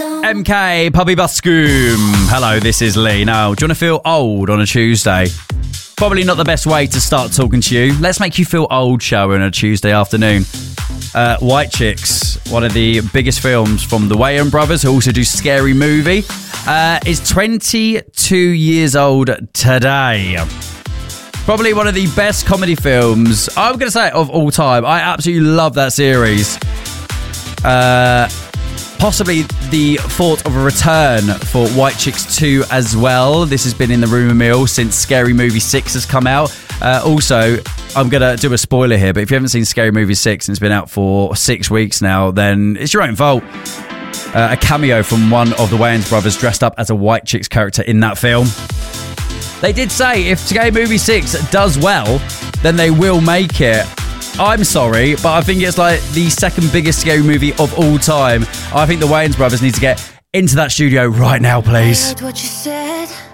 MK, Puppy Buscoom. Hello, this is Lee. Now, do you want to feel old on a Tuesday? Probably not the best way to start talking to you. Let's make you feel old, shall we, on a Tuesday afternoon. White Chicks, one of the biggest films from the Wayans brothers, who also do Scary Movie, is 22 years old today. Probably one of the best comedy films, I'm going to say, of all time. I absolutely love that series. Possibly the thought of a return for White Chicks 2 as well. This has been in the rumour mill since Scary Movie 6 has come out. Also, I'm going to do a spoiler here, but if you haven't seen Scary Movie 6 and it's been out for 6 weeks now, then it's your own fault. A cameo from one of the Wayans brothers dressed up as a White Chicks character in that film. They did say if Scary Movie 6 does well, then they will make it. I'm sorry, but I think it's like the second biggest scary movie of all time. I think the Wayans brothers need to get into that studio right now, please. I heard what you said.